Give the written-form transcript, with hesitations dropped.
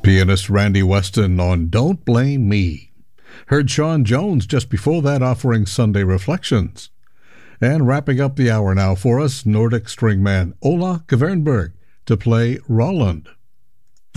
Pianist Randy Weston on Don't Blame Me. Heard Sean Jones just before that offering Sunday Reflections. And wrapping up the hour now for us, Nordic stringman Ola Kvernberg to play Roland.